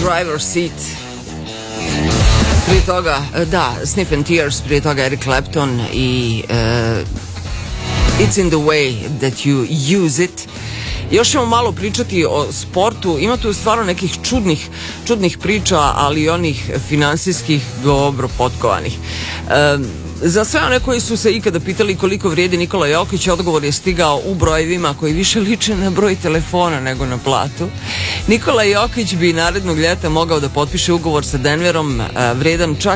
Driver Seat. Prije toga, da, Sniff and Tears, prije toga Eric Clapton i It's in the way that you use it. Još ćemo malo pričati o sportu, ima tu stvarno nekih čudnih priča, ali i onih finansijskih dobro potkovanih. Za sve one koji su se ikada pitali koliko vrijedi Nikola Jokić, odgovor je stigao u brojevima koji više liče na broj telefona nego na platu. Nikola Jokić bi narednog ljeta mogao da potpiše ugovor sa Denverom vrijedan čak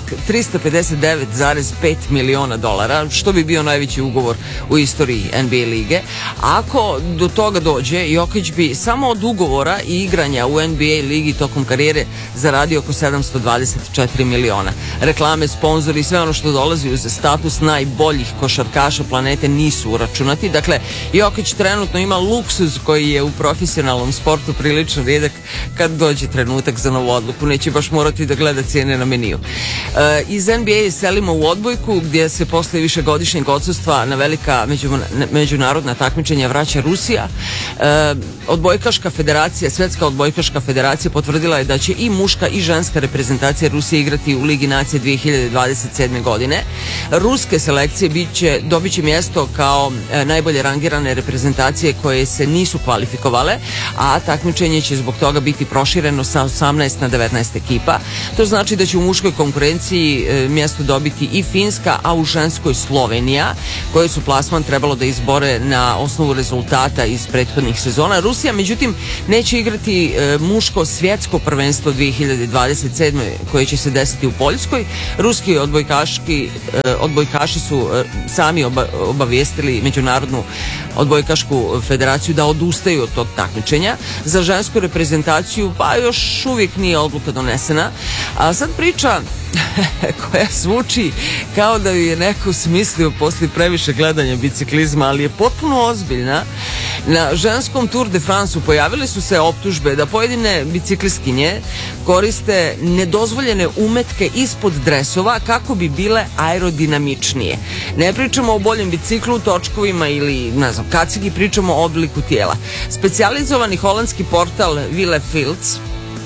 $359,5 miliona, što bi bio najveći ugovor u istoriji NBA lige. Ako do toga dođe, Jokić bi samo od ugovora i igranja u NBA ligi tokom karijere zaradio oko $724 miliona. Reklame, sponzori i sve ono što dolazi uz status najboljih košarkaša planete nisu uračunati. Dakle, Jokić trenutno ima luksuz koji je u profesionalnom sportu prilično rijedak kad dođe trenutak za novu odluku. Neće baš morati da gleda cijene na meniju. Iz NBA selimo u odbojku, gdje se posle višegodišnjeg odsustva na velika međunarodna takmičenja vraća Rusija. Odbojkaška federacija, Svetska odbojkaška federacija potvrdila je da će i muška i ženska reprezentacija Rusije igrati u Ligi nacije 2027. godine. Ruske selekcije dobit će mjesto kao najbolje rangirane reprezentacije koje se nisu kvalifikovale, a takmičenje će zbog toga biti prošireno sa 18 na 19 ekipa. To znači da će u muškoj konkurenciji mjesto dobiti i Finska, a u ženskoj Slovenija, koje su plasman trebalo da izbore na osnovu rezultata iz prethodnih sezona. Rusija, međutim, neće igrati muško svjetsko prvenstvo 2027. koje će se desiti u Poljskoj. Ruski odbojkaši su sami obavijestili Međunarodnu odbojkašku federaciju da odustaju od tog takmičenja. Za žensku reprezentaciju pa još uvijek nije odluka donesena. A sad priča koja zvuči kao da ju je neko smislio poslije previše gledanja biciklizma, ali je potpuno ozbiljna. Na ženskom Tour de France pojavile su se optužbe da pojedine biciklistkinje koriste nedozvoljene umetke ispod dresova kako bi bile aerodinamičnije. Ne pričamo o boljem biciklu, točkovima ili, ne znam, kacigi, pričamo o obliku tijela. Specijalizovani holandski portal Wille Fields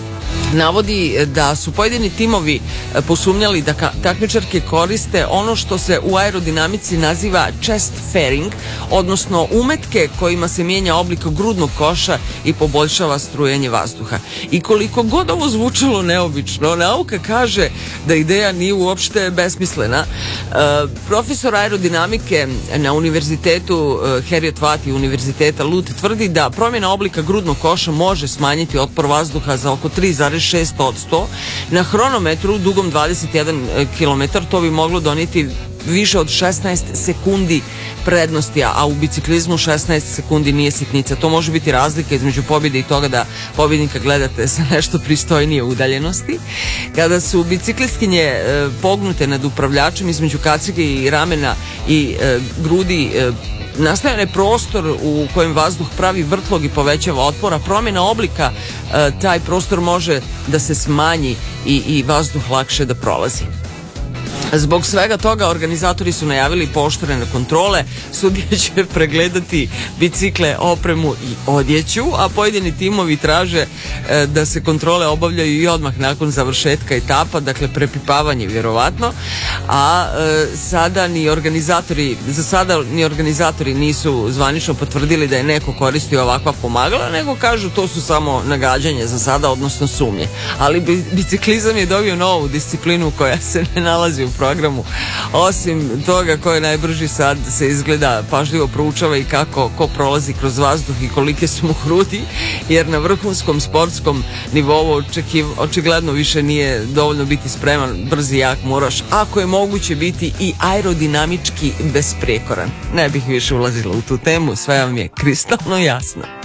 navodi da su pojedini timovi posumnjali da takmičarke koriste ono što se u aerodinamici naziva chest fairing, odnosno umetke kojima se mijenja oblik grudnog koša i poboljšava strujanje vazduha. I koliko god ovo zvučalo neobično, nauka kaže da ideja nije uopšte besmislena. Profesor aerodinamike na univerzitetu Heriot-Watt univerziteta Lut tvrdi da promjena oblika grudnog koša može smanjiti otpor vazduha za oko 3,6%. Na hronometru dugom 21 km to bi moglo donijeti više od 16 sekundi prednosti, a u biciklizmu 16 sekundi nije sitnica. To može biti razlika između pobjede i toga da pobjednika gledate sa nešto pristojnije udaljenosti. Kada su biciklistkinje pognute nad upravljačem, između kacige i ramena i grudi nastajan je prostor u kojem vazduh pravi vrtlog i povećava otpor, a promjena oblika taj prostor može da se smanji i vazduh lakše da prolazi. Zbog svega toga organizatori su najavili pooštrene kontrole, sudije će pregledati bicikle, opremu i odjeću, a pojedini timovi traže da se kontrole obavljaju i odmah nakon završetka etapa, dakle prepipavanje vjerovatno, a za sada ni organizatori nisu zvanično potvrdili da je neko koristio ovakva pomagala, nego kažu to su samo nagađanja za sada, odnosno sumnje. Ali biciklizam je dobio novu disciplinu koja se ne nalazi u programu. Osim toga ko je najbrži, sad se izgleda pažljivo proučava i ko prolazi kroz vazduh i kolike su mu grudi, jer na vrhunskom sportskom nivou očigledno više nije dovoljno biti spreman, brzi, jak, moraš, ako je moguće biti i aerodinamički besprijekoran. Ne bih više ulazila u tu temu, sve vam je kristalno jasno.